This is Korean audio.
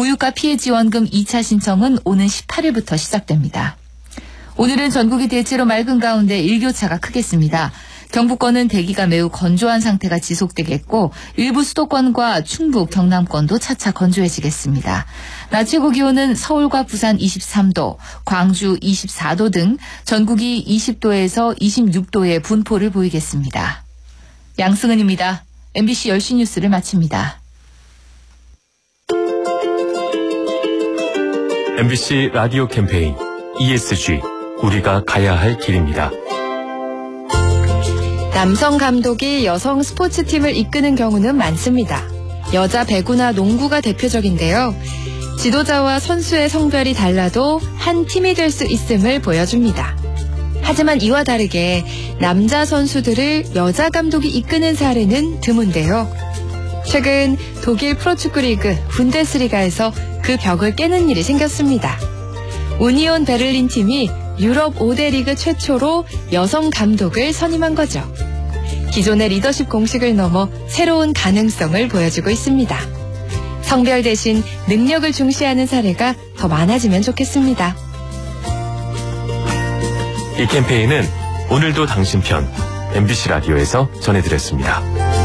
고유가 피해 지원금 2차 신청은 오는 18일부터 시작됩니다. 오늘은 전국이 대체로 맑은 가운데 일교차가 크겠습니다. 경북권은 대기가 매우 건조한 상태가 지속되겠고 일부 수도권과 충북, 경남권도 차차 건조해지겠습니다. 낮 최고 기온은 서울과 부산 23도, 광주 24도 등 전국이 20도에서 26도의 분포를 보이겠습니다. 양승은입니다. MBC 10시 뉴스를 마칩니다. MBC 라디오 캠페인 ESG, 우리가 가야 할 길입니다. 남성 감독이 여성 스포츠팀을 이끄는 경우는 많습니다. 여자 배구나 농구가 대표적인데요. 지도자와 선수의 성별이 달라도 한 팀이 될 수 있음을 보여줍니다. 하지만 이와 다르게 남자 선수들을 여자 감독이 이끄는 사례는 드문데요. 최근 독일 프로축구 리그 분데스리가에서 그 벽을 깨는 일이 생겼습니다. 우니온 베를린 팀이 유럽 5대 리그 최초로 여성 감독을 선임한 거죠. 기존의 리더십 공식을 넘어 새로운 가능성을 보여주고 있습니다. 성별 대신 능력을 중시하는 사례가 더 많아지면 좋겠습니다. 이 캠페인은 오늘도 당신 편 MBC 라디오에서 전해드렸습니다.